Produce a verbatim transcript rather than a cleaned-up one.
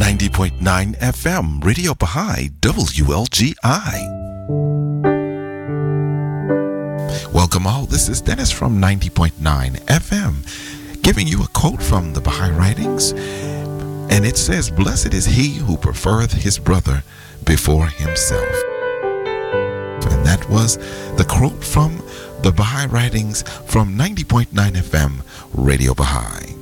ninety point nine F M, Radio Baha'i, W L G I. Welcome all, this is Dennis from ninety point nine F M, giving you a quote from the Baha'i Writings, and it says, "Blessed is he who prefereth his brother before himself." And that was the quote from the Baha'i Writings from ninety point nine F M, Radio Baha'i.